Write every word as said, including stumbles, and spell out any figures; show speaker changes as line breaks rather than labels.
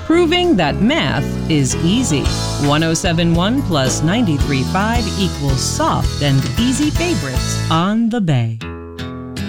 proving that math is easy. one oh seven point one plus ninety-three point five equals soft and easy favorites on the Bay.